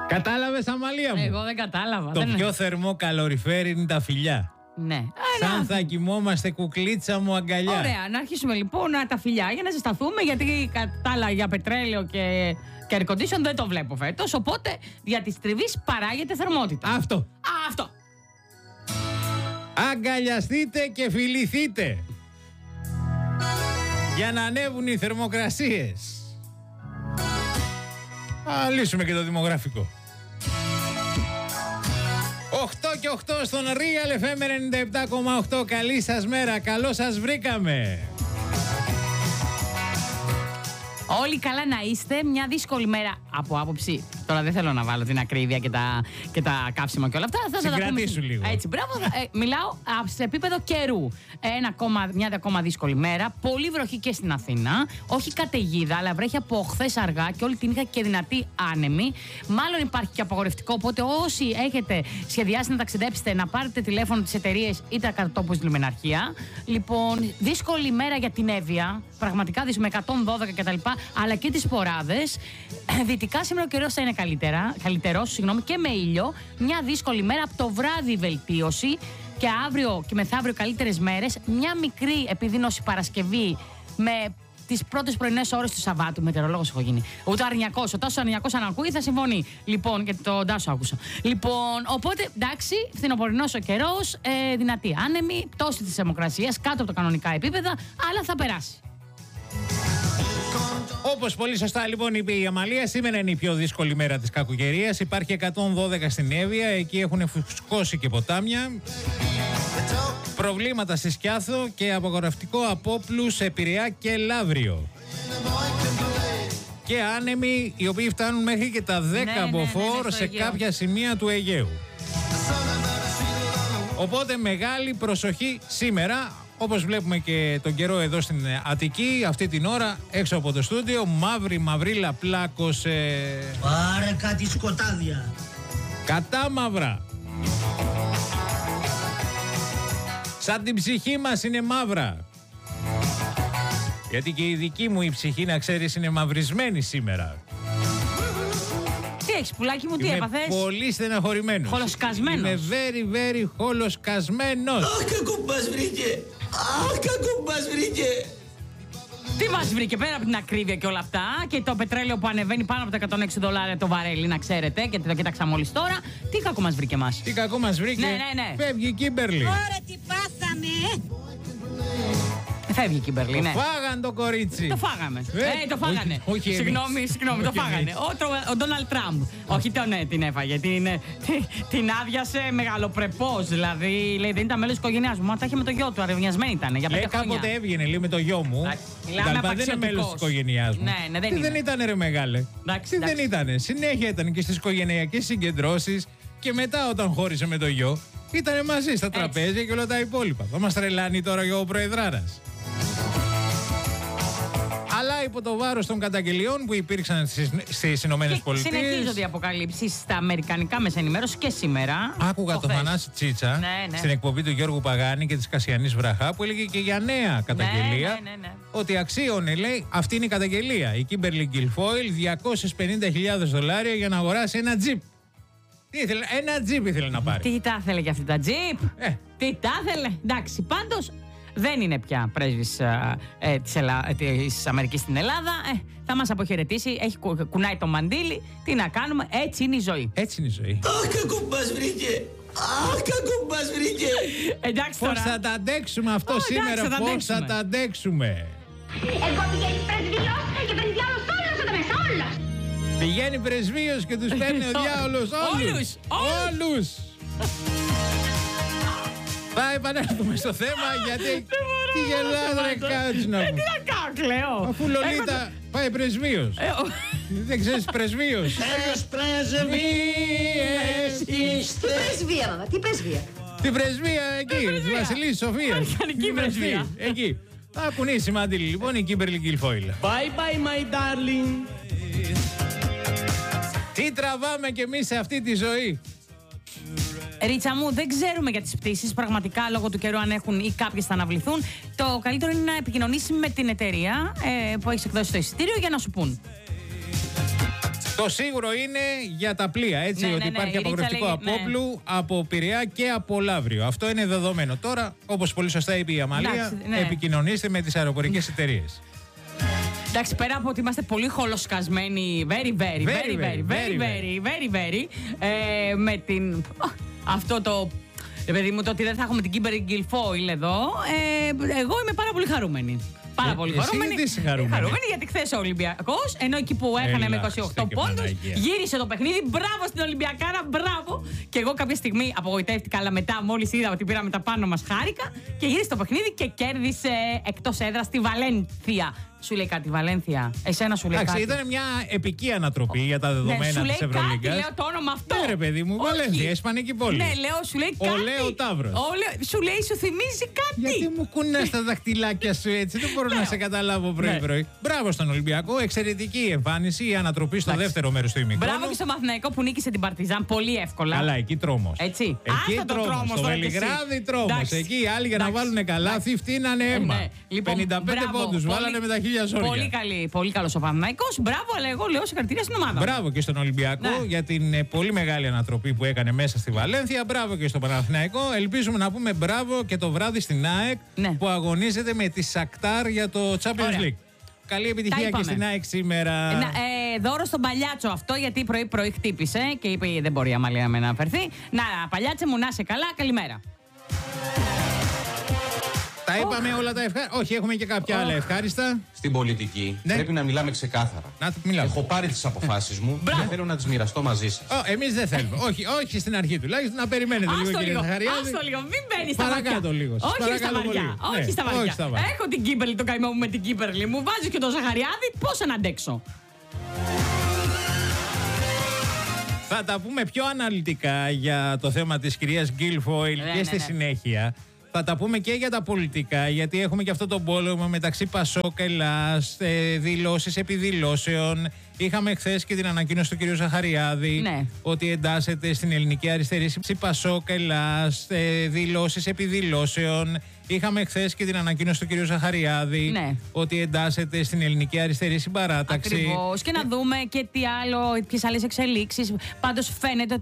Κατάλαβες, Αμαλία μου? Εγώ δεν κατάλαβα. Το πιο θερμό καλοριφέρ είναι τα φιλιά. Ναι. Σαν θα κοιμόμαστε, κουκλίτσα μου, αγκαλιά. Ωραία, να αρχίσουμε λοιπόν τα φιλιά για να ζεσταθούμε, γιατί κατά άλλα για πετρέλαιο και air condition δεν το βλέπω φέτος. Οπότε δια της τριβής παράγεται θερμότητα. Αυτό. Αυτό. Αγκαλιαστείτε και φιληθείτε για να ανέβουν οι θερμοκρασίες. Α, λύσουμε και το δημογραφικό. 8 και 8 στον Real FM 97,8. Καλή σας μέρα, καλώς σας βρήκαμε. Όλοι καλά να είστε. Μια δύσκολη μέρα από άποψη. Τώρα δεν θέλω να βάλω την ακρίβεια και τα καύσιμα και όλα αυτά. Συγκρατήσου λίγο. Έτσι, μπράβο. Μιλάω σε επίπεδο καιρού. Μια ακόμα δύσκολη μέρα. Πολύ βροχή και στην Αθήνα. Όχι καταιγίδα, αλλά βρέχει από χθες αργά και όλη την νύχτα και δυνατή άνεμη. Μάλλον υπάρχει και απαγορευτικό. Οπότε όσοι έχετε σχεδιάσει να ταξιδέψετε, να πάρετε τηλέφωνο τις εταιρείες ή τα κατατόπους λιμεναρχία. Λοιπόν, δύσκολη μέρα για την Εύβοια. Πραγματικά δύσκολη με 112 κτλ. Αλλά και τις Ποράδες. Δυτικά σήμερα ο καιρός θα είναι καλύτερος και με ήλιο. Μια δύσκολη μέρα, από το βράδυ βελτίωση και αύριο και μεθαύριο καλύτερες μέρες. Μια μικρή επιδείνωση Παρασκευή με τις πρώτες πρωινές ώρες του Σαββάτου. Μετεωρολόγος έχω γίνει. Ούτε αρνιακός. Ο Τάσος αρνιακός αν ακούει θα συμφωνεί. Λοιπόν, και τον Τάσο άκουσα. Λοιπόν, οπότε εντάξει, φθινοπορεινός ο καιρός, δυνατή άνεμη, πτώση της θερμοκρασίας κάτω από τα κανονικά επίπεδα, αλλά θα περάσει. Όπως πολύ σωστά λοιπόν είπε η Αμαλία, σήμερα είναι η πιο δύσκολη μέρα της κακοκαιρίας. Υπάρχει 112 στην Εύβοια, εκεί έχουν φουσκώσει και ποτάμια. Προβλήματα στη Σκιάθο και απαγορευτικό από Πλους σε Πειραιά και Λαύριο. Και άνεμοι οι οποίοι φτάνουν μέχρι και τα 10 μποφόρ σε κάποια σημεία του Αιγαίου. Οπότε μεγάλη προσοχή σήμερα. Όπως βλέπουμε και τον καιρό εδώ στην Αττική, αυτή την ώρα έξω από το στούντιο, μαύρη-μαυρίλα πλάκωσε. Πάρε κάτι σκοτάδια. Κατά μαύρα. Σαν την ψυχή μας είναι μαύρα. Γιατί και η δική μου η ψυχή, να ξέρεις, είναι μαυρισμένη σήμερα. Τι έχεις πουλάκι μου, τι έπαθες? Είμαι πολύ στεναχωρημένος. Χολοσκασμένος. Είμαι very χολοσκασμένος. Αχ, κακό που μας βρήκε. Τι μας βρήκε πέρα από την ακρίβεια και όλα αυτά και το πετρέλαιο που ανεβαίνει πάνω από τα $106 το βαρέλι, να ξέρετε, και το κοιτάξαμε μόλις τώρα. Τι κακό μας βρήκε εμάς? Τι κακό μας βρήκε? Ναι. Φεύγει η Κίμπερλι. Ωραία, τι πάθαμε. Φεύγει η Κίμπερλι, ναι. Το φάγαν το κορίτσι. Το φάγαμε. Το φάγανε. Όχι, συγγνώμη, το φάγανε. Ο Ντόναλντ Τραμπ. Όχι την έφαγε. Την άδειασε μεγαλοπρεπώς. Δηλαδή, λέει, δεν ήταν μέλος της οικογένειάς μου. Μα τα είχε με το γιο του. Αρευνιασμένη ήταν για 5 χρόνια. Κάποτε έβγαινε, λέει, με το γιο μου. Δεν είναι μέλος της οικογένειάς μου. Ναι, δεν ήταν, ρε μεγάλε. Τι δεν ήταν. Συνέχεια ήταν και στις οικογενειακές συγκεντρώσεις. Και μετά, όταν χώρισε με το γιο, ήτανε μαζί στα τραπέζια και όλα τα υπόλοιπα. Θα μας τρελάνει τώρα για ο Προεδράρας. Αλλά υπό το βάρος των καταγγελιών που υπήρξαν στις Ηνωμένες Πολιτείες. Συνεχίζονται οι αποκαλύψεις στα αμερικανικά μέσα ενημέρωση και σήμερα. Άκουγα τον Θανάση Τσίτσα στην εκπομπή του Γιώργου Παγάνη και της Κασιανής Βραχά, που έλεγε και για νέα καταγγελία. Ναι. Ότι αξίωνε, λέει, αυτή είναι η καταγγελία. Η Κίμπερλι Γκιλφόιλ $250,000 για να αγοράσει ένα τζιπ. Τι ήθελε, ένα τζιπ ήθελε να πάρει. Τι τα ήθελε για αυτή τα τζιπ? Τι τα ήθελε? Εντάξει, πάντως δεν είναι πια πρέσβης της Αμερικής στην Ελλάδα. Θα μας αποχαιρετήσει, κουνάει το μαντίλι. Τι να κάνουμε, έτσι είναι η ζωή. Έτσι είναι η ζωή. Αχ, κακό που μας βρήκε. Εντάξει τώρα. Πώς θα τα αντέξουμε αυτό σήμερα, πώς θα τα αντέξουμε? Εγώ πηγαίνει πρεσβείος και παίρνει διάλος όλος εδώ μέσα, όλος. Πηγαίνει πρεσβείος και τους παίρνει ο διάολος όλους. Θα επανέλθουμε στο θέμα, γιατί τι γελάς ρε Κάτσνα μου. Τι να κάνω, κλαίω. Αφού Λολίτα πάει πρεσβείος. Δεν ξέρεις πρεσβείος? Πρεσβείες είστε. Πρεσβεία, μάμα, τι πρεσβεία? Την πρεσβεία εκεί, τη Βασιλής Σοφίας. Αμερικανική πρεσβεία. Εκεί. Θα κουνήσει μαντήλι λοιπόν η Κίμπερλι Γκιλφόιλ. Bye bye my darling. Τι τραβάμε κι εμείς σε αυτή τη ζωή? Ρίτσα μου, δεν ξέρουμε για τις πτήσεις. Πραγματικά λόγω του καιρού αν έχουν ή κάποιες θα αναβληθούν. Το καλύτερο είναι να επικοινωνήσει με την εταιρεία που έχει εκδώσει το εισιτήριο για να σου πούν. Το σίγουρο είναι για τα πλοία, έτσι, ότι υπάρχει απογορευτικό από Όπλου, από Πειραιά και από Λαύριο. Αυτό είναι δεδομένο. Τώρα, όπως πολύ σωστά είπε η Αμαλία, επικοινωνήστε με τις αεροπορικές εταιρείες. Εντάξει, πέρα από ότι είμαστε πολύ χολοσκασμένοι, very, με την... Αυτό το... παιδί μου, το ότι δεν θα έχουμε την Kimberly Guilfoyle εδώ, εγώ είμαι πάρα πολύ χαρούμενη. Πάρα πολύ χαρούμενη. Χαρούμενη γιατί χθες ο Ολυμπιακός, ενώ εκεί που έχανε με 28 πόντους, γύρισε το παιχνίδι. Μπράβο στην Ολυμπιακάρα, μπράβο. Και εγώ κάποια στιγμή απογοητεύτηκα, αλλά μετά μόλις είδα ότι πήραμε τα πάνω μας, χάρηκα και γύρισε το παιχνίδι και κέρδισε εκτός έδρας τη Βαλένθια. Σου λέει κάτι, Βαλένθια. Εσένα σου λέει κάτι. Ήταν μια επική ανατροπή για τα δεδομένα της Ευρωλίγκας. Λέω το όνομα αυτό. Ναι, ρε παιδί μου, Βαλένθια, Ισπανική πόλη. Ναι, λέω, σου λέει κάτι. Ο Λέο Ταύρος. Σου λέει, σου θυμίζει κάτι. Γιατί μου κουνάς τα δαχτυλάκια σου έτσι, δεν μπορώ να σε καταλάβω πρωί-πρωί. Μπράβο στον Ολυμπιακό, εξαιρετική εμφάνιση, η ανατροπή στο δεύτερο μέρος του ημιχρόνου. Μπράβο και στο Μαθηναϊκό που νίκησε την Παρτιζάν πολύ εύκολα. Καλά, εκεί τρόμος. Έτσι. Εκεί τρόμος. Στο Βελιγράδι τρόμος. Εκεί οι άλλοι για να βάλουν καλάθι φτύνανε αίμα. 55 πόντους βάλανε με τα 1000 ζόρια. Πολύ καλός ο Παναθηναϊκός. Μπράβο, αλλά εγώ λέω συγχαρητήρια στην ομάδα. Μπράβο και στον Ολυμπιακό για την πολύ μεγάλη ανατροπή που έκανε μέσα στη Βαλένθια. Μπράβο και στον Παναθηναϊκό. Ελπίζουμε να πούμε μπράβο και το βράδυ στην ΑΕΚ που αγωνίζεται με τη Σακτάρ για το Champions League. Καλή επιτυχία και στην ΑΕΚ σήμερα. Δώρο στον Παλιάτσο αυτό, γιατί πρωί χτύπησε και είπε δεν μπορεί η Αμαλία να αφαιρθεί. Να, Παλιάτσε μου, να είσαι καλά. Καλημέρα. Τα είπαμε όλα τα ευχάριστα. Όχι, έχουμε και κάποια άλλα ευχάριστα. Στην πολιτική πρέπει να μιλάμε ξεκάθαρα. Έχω πάρει τις αποφάσεις μου και θέλω να τις μοιραστώ μαζί σας. Εμείς δεν θέλουμε. Όχι στην αρχή τουλάχιστον. Να περιμένετε λίγο, κύριε Ζαχαριάδη. Άστο λίγο, μην μπαίνεις στα βαριά. Παρακάτω λίγο. Όχι στα βαριά. Έχω την Κίμπερλι, το καημό μου με την Κίμπερλι. Μου βάζει και το Ζαχαριάδη, πώς να αντέξω. Θα τα πούμε πιο αναλυτικά για το θέμα της κυρίας Guilfoyle και στη συνέχεια. Θα τα πούμε και για τα πολιτικά, γιατί έχουμε και αυτό το πόλεμο μεταξύ Πασόκ, Ελλάς, δηλώσεις επιδηλώσεων. Είχαμε χθες και την ανακοίνωση του κ. Ζαχαριάδη ότι εντάσσεται στην ελληνική αριστερή Πασόκ, Ελλάς, δηλώσεις επιδηλώσεων. Είχαμε χθες και την ανακοίνωση του κ. Ζαχαριάδη ότι εντάσσεται στην ελληνική αριστερή συμπαράταξη. Ακριβώς. Και να δούμε και τι άλλο, ποιες άλλες εξελίξεις. Πάντως φαίνεται